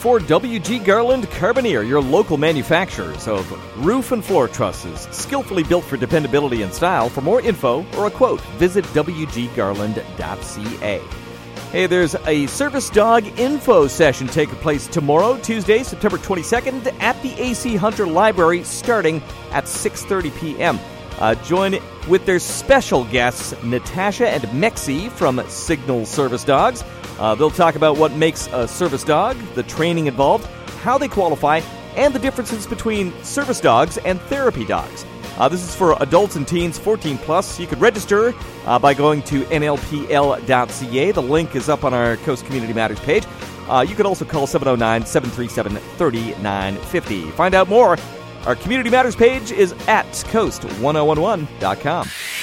for WG Garland Carboneer, your local manufacturers of roof and floor trusses, skillfully built for dependability and style. For more info or a quote, visit wggarland.ca. Hey, there's a service dog info session taking place tomorrow, Tuesday, September 22nd, at the AC Hunter Library, starting at 6:30 p.m. Join with their special guests, Natasha and Mexi from Signal Service Dogs. They'll talk about what makes a service dog, the training involved, how they qualify, and the differences between service dogs and therapy dogs. This is for adults and teens 14+. You could register by going to nlpl.ca. The link is up on our Coast Community Matters page. You could also call 709-737-3950. Find out more. Our Community Matters page is at coast1011.com.